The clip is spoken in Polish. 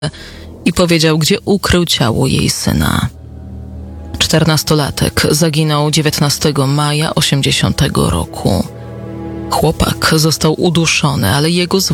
i powiedział, gdzie ukrył ciało jej syna. 14-latek zaginął 19 maja 80 roku. Chłopak został uduszony, ale jego